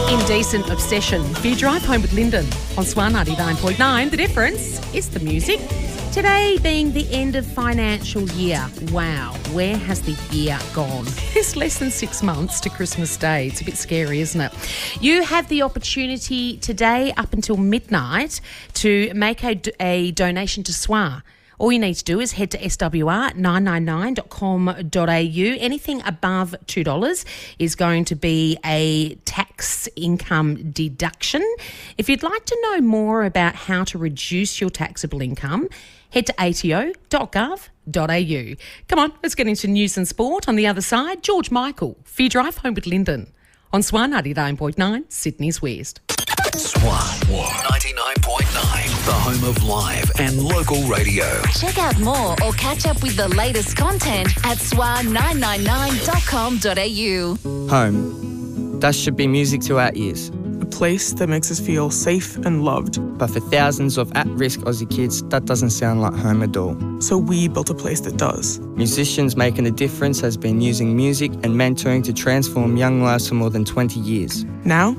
Indecent Obsession for your drive home with Lyndon on Swan 99.9. The difference is the music. Today being the end of financial year. Wow, where has the year gone? It's less than 6 months to Christmas Day. It's a bit scary, isn't it? You have the opportunity today up until midnight to make a donation to SWA. All you need to do is head to swr999.com.au. Anything above $2 is going to be a tax income deduction. If you'd like to know more about how to reduce your taxable income, head to ato.gov.au. Come on, let's get into news and sport. On the other side, George Michael for your drive home with Lyndon on Swan 99.9, Sydney's West. Swan 99.9, the home of live and local radio. Check out more or catch up with the latest content at swan999.com.au. Home. That should be music to our ears. A place that makes us feel safe and loved. But for thousands of at-risk Aussie kids, that doesn't sound like home at all. So we built a place that does. Musicians Making a Difference has been using music and mentoring to transform young lives for more than 20 years. Now,